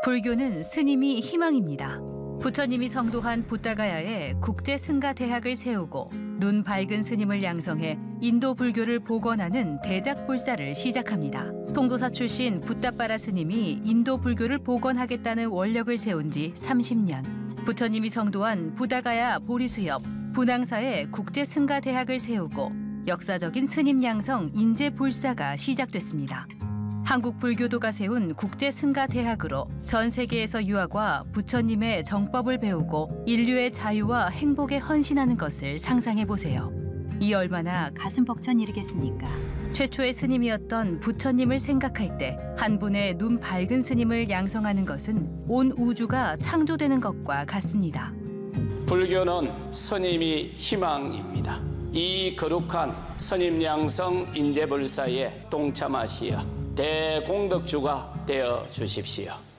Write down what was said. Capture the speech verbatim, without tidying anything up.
불교는 스님이 희망입니다. 부처님이 성도한 부다가야에 국제 승가 대학을 세우고 눈 밝은 스님을 양성해 인도 불교를 복원하는 대작 불사를 시작합니다. 통도사 출신 붓다빠라 스님이 인도 불교를 복원하겠다는 원력을 세운 지 삼십 년. 부처님이 성도한 부다가야 보리수 옆 분황사에 국제 승가 대학을 세우고 역사적인 스님 양성 인재 불사가 시작됐습니다. 한국 불교도가 세운 국제 승가 대학으로 전 세계에서 유학과 부처님의 정법을 배우고 인류의 자유와 행복에 헌신하는 것을 상상해 보세요. 이 얼마나 가슴 벅찬 일이겠습니까? 최초의 스님이었던 부처님을 생각할 때 한 분의 눈 밝은 스님을 양성하는 것은 온 우주가 창조되는 것과 같습니다. 불교는 스님이 희망입니다. 이 거룩한 스님 양성 인재불사에 동참하시어 대공덕주가 되어 주십시오.